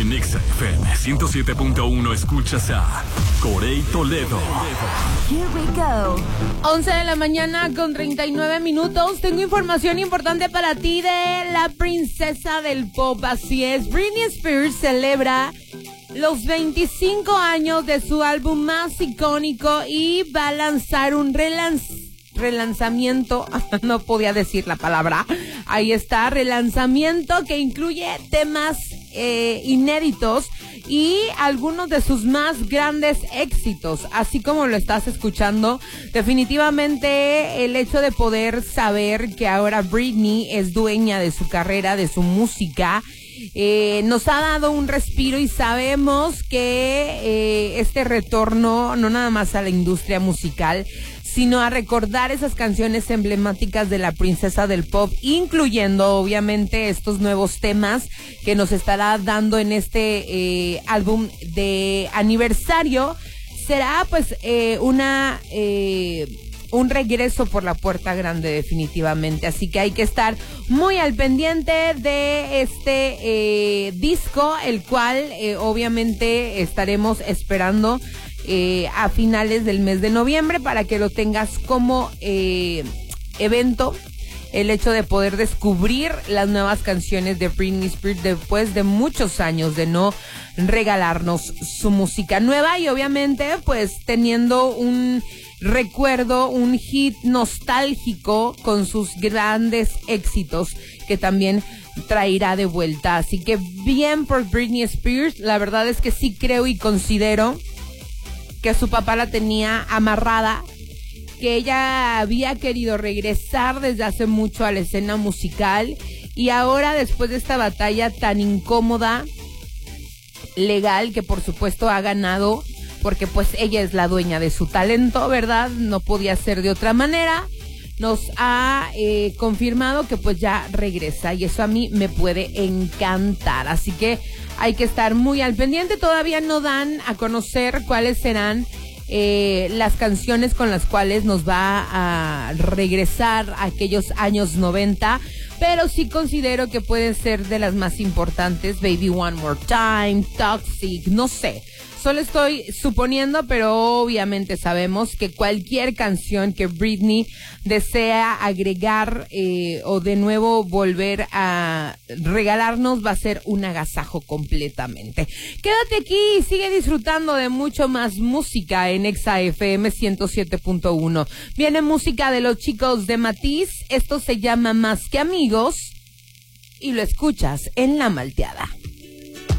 En Exa FM 107.1 escuchas a Corey Toledo. Here we go. 11 de la mañana con 39 minutos. Tengo información importante para ti de la princesa del pop. Así es, Britney Spears celebra los 25 años de su álbum más icónico y va a lanzar un relanzamiento, no podía decir la palabra, ahí está, relanzamiento que incluye temas inéditos y algunos de sus más grandes éxitos, así como lo estás escuchando. Definitivamente el hecho de poder saber que ahora Britney es dueña de su carrera, de su música, nos ha dado un respiro y sabemos que este retorno no nada más a la industria musical, sino a recordar esas canciones emblemáticas de la princesa del pop, incluyendo obviamente estos nuevos temas que nos estará dando en este álbum de aniversario. Será pues un regreso por la puerta grande, definitivamente, así que hay que estar muy al pendiente de este disco, el cual obviamente estaremos esperando a finales del mes de noviembre para que lo tengas como evento, el hecho de poder descubrir las nuevas canciones de Britney Spears después de muchos años de no regalarnos su música nueva y obviamente pues teniendo un recuerdo, un hit nostálgico con sus grandes éxitos que también traerá de vuelta. Así que bien por Britney Spears. La verdad es que sí creo y considero que su papá la tenía amarrada, que ella había querido regresar desde hace mucho a la escena musical y ahora después de esta batalla tan incómoda, legal, que por supuesto ha ganado, porque pues ella es la dueña de su talento, ¿verdad? No podía ser de otra manera. Nos ha confirmado que pues ya regresa y eso a mí me puede encantar. Así que hay que estar muy al pendiente. Todavía no dan a conocer cuáles serán las canciones con las cuales nos va a regresar a aquellos años 90, pero sí considero que pueden ser de las más importantes. Baby One More Time, Toxic, no sé. Solo estoy suponiendo, pero obviamente sabemos que cualquier canción que Britney desea agregar o de nuevo volver a regalarnos va a ser un agasajo completamente. Quédate aquí y sigue disfrutando de mucho más música en Exa FM 107.1. Viene música de los chicos de Matiz. Esto se llama Más que Amigos y lo escuchas en La Malteada.